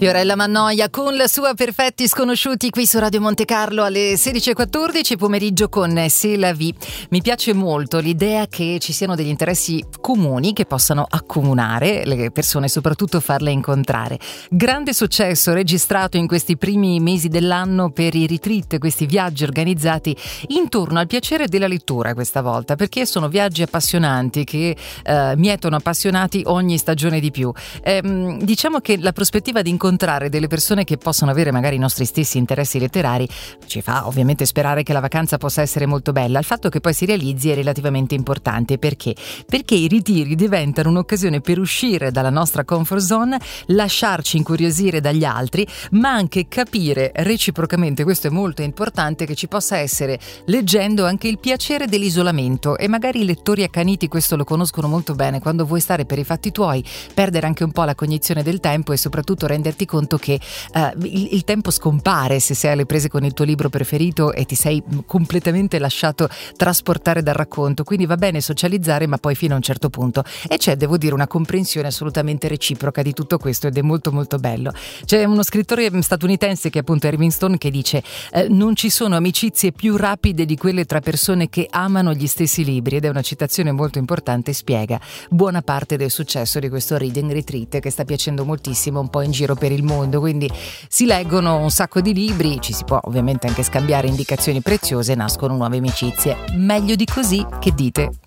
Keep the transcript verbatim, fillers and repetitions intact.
Fiorella Mannoia con la sua Perfetti Sconosciuti qui su Radio Monte Carlo alle sedici e quattordici, pomeriggio con C'est la vie. Mi piace molto l'idea che ci siano degli interessi comuni che possano accomunare le persone, soprattutto farle incontrare. Grande successo registrato in questi primi mesi dell'anno per i retreat, questi viaggi organizzati intorno al piacere della lettura questa volta, perché sono viaggi appassionanti che eh, mietono appassionati ogni stagione di più. Ehm, diciamo che la prospettiva di incontrare delle persone che possono avere magari i nostri stessi interessi letterari ci fa ovviamente sperare che la vacanza possa essere molto bella. Il fatto che poi si realizzi è relativamente importante. Perché? Perché i ritiri diventano un'occasione per uscire dalla nostra comfort zone, lasciarci incuriosire dagli altri, ma anche capire reciprocamente, questo è molto importante, che ci possa essere leggendo anche il piacere dell'isolamento. E magari i lettori accaniti questo lo conoscono molto bene: quando vuoi stare per i fatti tuoi, perdere anche un po' la cognizione del tempo e soprattutto renderti conto che uh, il, il tempo scompare se sei alle prese con il tuo libro preferito e ti sei completamente lasciato trasportare dal racconto. Quindi va bene socializzare, ma poi fino a un certo punto, e c'è, devo dire, una comprensione assolutamente reciproca di tutto questo, ed è molto molto bello. C'è uno scrittore statunitense che è appunto Irving Stone, che dice eh, non ci sono amicizie più rapide di quelle tra persone che amano gli stessi libri, ed è una citazione molto importante e spiega buona parte del successo di questo Reading Retreat che sta piacendo moltissimo un po' in giro per il mondo. Quindi si leggono un sacco di libri, ci si può ovviamente anche scambiare indicazioni preziose, nascono nuove amicizie. Meglio di così, che dite?